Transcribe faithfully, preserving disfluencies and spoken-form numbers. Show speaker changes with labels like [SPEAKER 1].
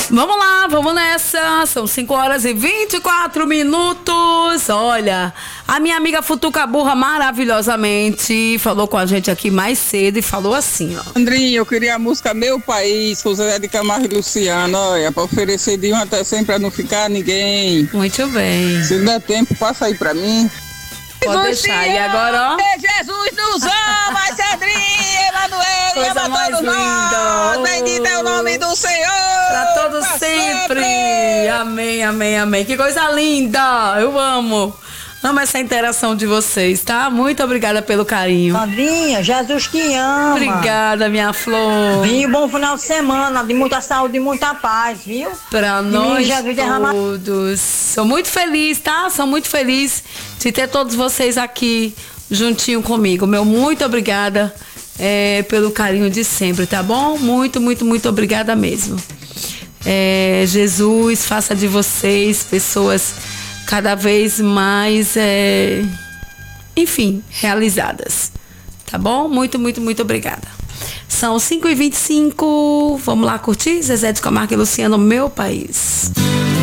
[SPEAKER 1] Vamos lá, vamos nessa. São cinco horas e vinte e quatro minutos. Olha, a minha amiga Futuca Burra maravilhosamente falou com a gente aqui mais cedo e falou assim, ó.
[SPEAKER 2] Andrinho, eu queria a música Meu País, com Zé de Camargo e Luciano, olha, pra oferecer de um até cem pra não ficar ninguém.
[SPEAKER 1] Muito bem.
[SPEAKER 2] Se der tempo, passa aí pra mim.
[SPEAKER 1] Pode deixar. E agora, ó.
[SPEAKER 2] Jesus nos ama, Cedrinho, Emanuel,
[SPEAKER 1] Coisa mais linda.
[SPEAKER 2] Bendito é o nome do Senhor.
[SPEAKER 1] Pra todos sempre. sempre. Amém, amém, amém. Que coisa linda. Eu amo. Amo essa interação de vocês, tá? Muito obrigada pelo carinho.
[SPEAKER 3] Sandrinha, Jesus te ama.
[SPEAKER 1] Obrigada, minha flor.
[SPEAKER 3] E bom final de semana, de muita saúde e muita paz, viu?
[SPEAKER 1] Pra nós todos. Sou muito feliz, tá? Sou muito feliz de ter todos vocês aqui juntinho comigo. Meu muito obrigada é, pelo carinho de sempre, tá bom? Muito, muito, muito obrigada mesmo. É, Jesus, faça de vocês pessoas cada vez mais, é, enfim, realizadas. Tá bom? Muito, muito, muito obrigada. São cinco e vinte e cinco. Vamos lá curtir? Zezé de Camargo e Luciano, Meu País.